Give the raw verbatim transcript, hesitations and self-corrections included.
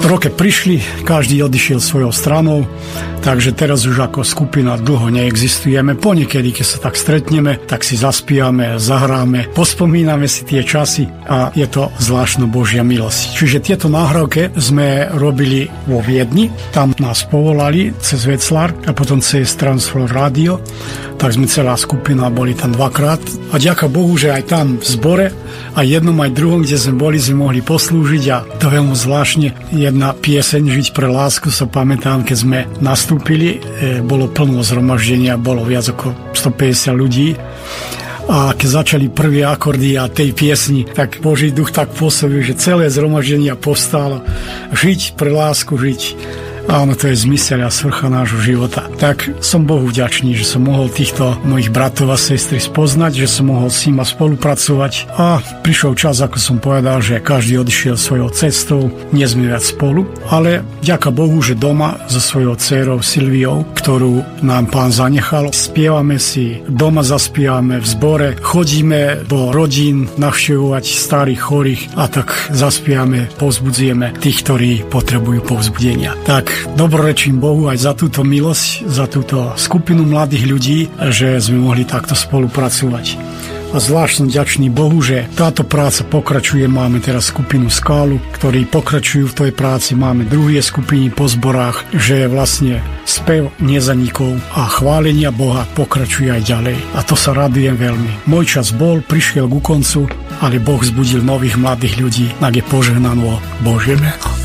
roky prišli, každý odišiel svojou stranou, takže teraz už ako skupina dlho neexistujeme. Ponekedy, keď sa tak stretneme, tak si zaspívame, zahráme, pospomíname si tie časy a je to zvláštna Božia milosť. Čiže tieto nahrávky sme robili vo Viedni, tam nás povolali cez Veclár a potom cez Transfer Radio, tak sme celá skupina boli tam dvakrát a ďaká Bohu, že aj tam v zbore a jednom aj druhom, kde sme boli, sme mohli poslúžiť a to veľmi zvláštne. Jedna pieseň Žiť pre lásku sa pamätám, keď sme nastúpili, e, bolo plno zhromaždenia, bolo viac ako stopäťdesiat ľudí a keď začali prvé akordy a tej piesni, tak Boží duch tak pôsobil, že celé zhromaždenia povstalo. Žiť pre lásku, žiť. Áno, to je zmysel a svrcha nášho života. Tak som Bohu vďačný, že som mohol týchto mojich bratov a sestry spoznať, že som mohol s nimi spolupracovať a prišiel čas, ako som povedal, že každý odišiel svojou cestou, nie sme viac spolu, ale vďaka Bohu, že doma so svojou dcérou Silviou, ktorú nám Pán zanechal, spievame si, doma zaspievame v zbore, chodíme do rodín navštevovať starých, chorých a tak zaspievame, povzbudzujeme tých, ktorí potrebujú povzbudenia. Tak dobrorečím Bohu aj za túto milosť, za túto skupinu mladých ľudí, že sme mohli takto spolupracovať. A zvlášť som vďačný Bohu, že táto práca pokračuje. Máme teraz skupinu Skálu, ktorí pokračujú v tej práci. Máme druhé skupiny po zborách, že vlastne spev nezanikol a chválenia Boha pokračuje aj ďalej. A to sa radujem veľmi. Môj čas bol, prišiel ku koncu, ale Boh zbudil nových mladých ľudí, tak je požehnané Božie meno.